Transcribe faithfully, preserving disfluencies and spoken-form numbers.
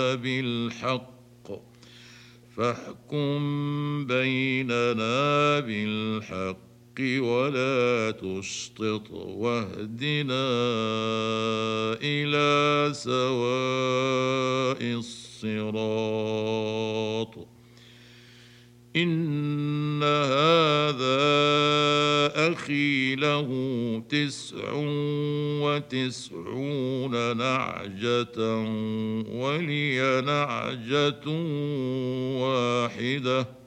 بالحق فاحكم بيننا بالحق ولا تشطط واهدنا إلى سواء الصراط. إن هذا أخي له تسع وتسعون نعجة ولي نعجة واحدة